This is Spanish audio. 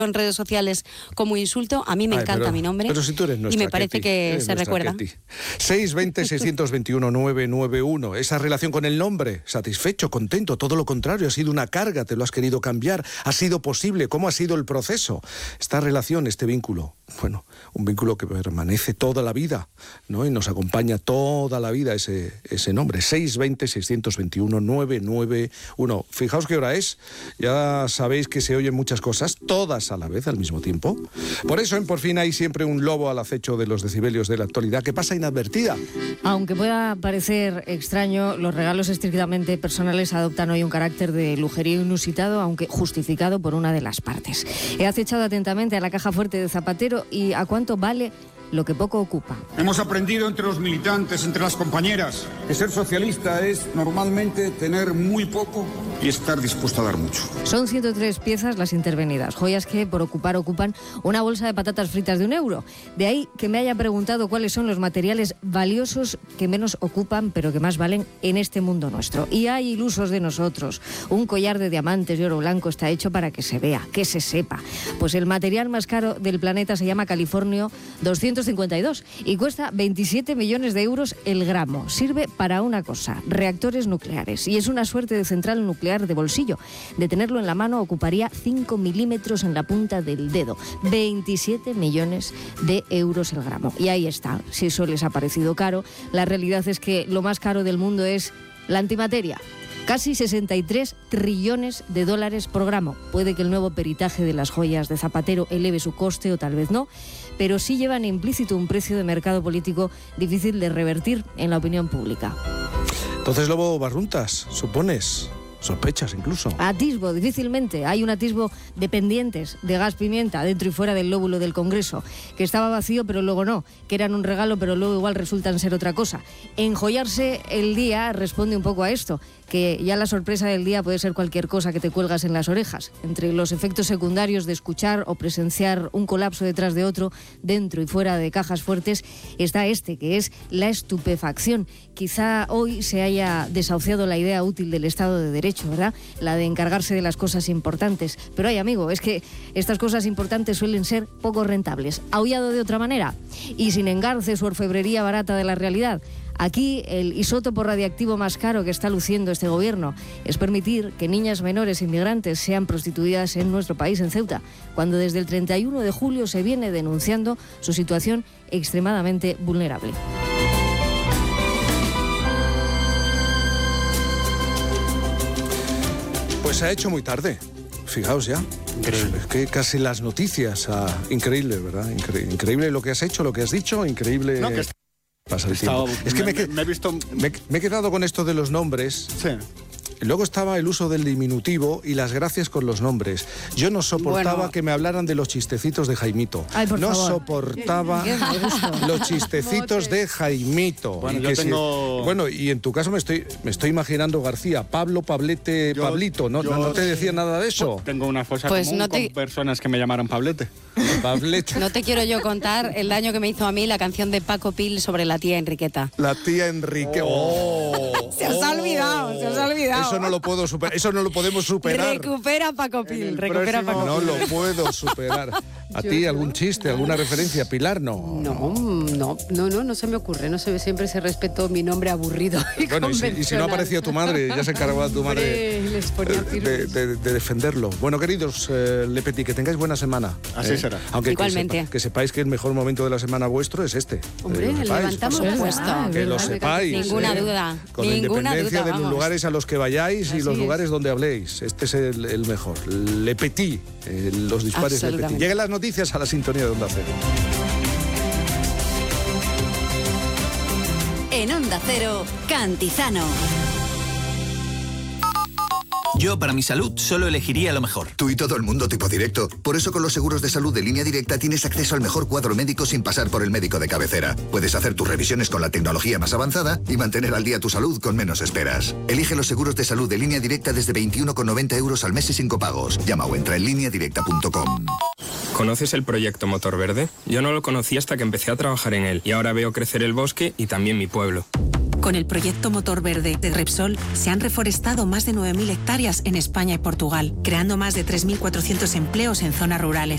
en redes sociales como insulto. A mí me encanta mi nombre. Pero si tú eres nuestra, y me parece Ketty, que se recuerda. 620-621-991. Esa relación con el nombre, satisfecho, contento, todo lo contrario, ha sido una carga, te lo has querido cambiar, ha sido posible, ¿cómo ha sido el proceso? Esta relación, este vínculo, bueno, un vínculo que permanece toda la vida, ¿no? Y nos acompaña toda la vida ese nombre. 620-621-991. Fijaos qué hora es, ya sabéis que se oyen muchas cosas, todas a la vez, al mismo tiempo. Por eso en Por Fin hay siempre un lobo al acecho de los decibelios de la actualidad que pasa inadvertida. Aunque pueda parecer extraño, los regalos estrictamente personales adoptan hoy un carácter de lujerío inusitado, aunque justificado por una de las partes. He acechado atentamente a la caja fuerte de Zapatero y a cuánto vale lo que poco ocupa. Hemos aprendido entre los militantes, entre las compañeras, que ser socialista es normalmente tener muy poco y estar dispuesto a dar mucho. Son 103 piezas las intervenidas, joyas que por ocupar ocupan una bolsa de patatas fritas de €1. De ahí que me haya preguntado cuáles son los materiales valiosos que menos ocupan pero que más valen en este mundo nuestro. Y hay ilusos de nosotros. Un collar de diamantes y oro blanco está hecho para que se vea, que se sepa. Pues el material más caro del planeta se llama Californio 252 y cuesta 27 millones de euros el gramo. Sirve para una cosa, reactores nucleares, y es una suerte de central nuclear de bolsillo. De tenerlo en la mano ocuparía 5 milímetros en la punta del dedo. 27 millones de euros el gramo. Y ahí está, si eso les ha parecido caro, la realidad es que lo más caro del mundo es la antimateria. Casi 63 trillones de dólares por gramo. Puede que el nuevo peritaje de las joyas de Zapatero eleve su coste o tal vez no, pero sí llevan implícito un precio de mercado político difícil de revertir en la opinión pública. Entonces, Lobo Barruntas, supones, sospechas incluso. Atisbo, difícilmente. Hay un atisbo de pendientes de gas pimienta dentro y fuera del lóbulo del Congreso, que estaba vacío pero luego no, que eran un regalo pero luego igual resultan ser otra cosa. Enjollarse el día responde un poco a esto, que ya la sorpresa del día puede ser cualquier cosa que te cuelgas en las orejas. Entre los efectos secundarios de escuchar o presenciar un colapso detrás de otro, dentro y fuera de cajas fuertes, está este, que es la estupefacción. Quizá hoy se haya desahuciado la idea útil del Estado de Derecho, ¿verdad? La de encargarse de las cosas importantes. Pero ay, amigo, es que estas cosas importantes suelen ser poco rentables. Aullado de otra manera y sin engarces u orfebrería barata de la realidad. Aquí el isótopo radiactivo más caro que está luciendo este gobierno es permitir que niñas menores inmigrantes sean prostituidas en nuestro país, en Ceuta, cuando desde el 31 de julio se viene denunciando su situación extremadamente vulnerable. Pues se ha hecho muy tarde, fijaos ya. Increíble. Es que casi las noticias, increíble, ¿verdad? Increíble lo que has hecho, lo que has dicho, increíble... No, que pasa el tiempo. Es que me he quedado con esto de los nombres. Sí. Luego estaba el uso del diminutivo y las gracias con los nombres. Yo no soportaba que me hablaran de los chistecitos de Jaimito. Ay, por favor. Soportaba los chistecitos de Jaimito. Bueno, y en tu caso me estoy imaginando García, Pablo, Pablete, Pablito. ¿No te decía nada de eso? Tengo una cosa Pues común no te... con personas que me llamaron Pablete. Pablete. No te quiero yo contar el daño que me hizo a mí la canción de Paco Pil sobre la tía Enriqueta. La tía Enrique. Se os ha olvidado. Eso no lo puedo superar, eso no lo podemos superar. Recupera Paco Pil, No lo puedo superar. ¿A ti algún chiste, alguna referencia? Pilar, no. No se me ocurre. No se ve, siempre se respetó mi nombre aburrido y bueno, y si no aparecía tu madre, ya se encargaba tu madre de defenderlo. Bueno, queridos Le Petit, que tengáis buena semana. Así será. Aunque igualmente. Que sepáis que el mejor momento de la semana vuestro es este. Hombre, levantamos por supuesto. Que lo sepáis. Ninguna duda. Con Ninguna independencia duda, de los lugares a los que vayáis y Así los es. lugares donde habléis. Este es el mejor. Le Petit, los dispares Le Petit. Lleguen las noticias a la sintonía de Onda Cero. En Onda Cero, Cantizano. Yo, para mi salud, solo elegiría lo mejor. Tú y todo el mundo tipo directo. Por eso con los seguros de salud de Línea Directa tienes acceso al mejor cuadro médico sin pasar por el médico de cabecera. Puedes hacer tus revisiones con la tecnología más avanzada y mantener al día tu salud con menos esperas. Elige los seguros de salud de Línea Directa desde 21,90 € al mes y sin copagos. Llama o entra en lineadirecta.com. ¿Conoces el proyecto Motor Verde? Yo no lo conocí hasta que empecé a trabajar en él y ahora veo crecer el bosque y también mi pueblo. Con el proyecto Motor Verde de Repsol se han reforestado más de 9.000 hectáreas en España y Portugal, creando más de 3.400 empleos en zonas rurales.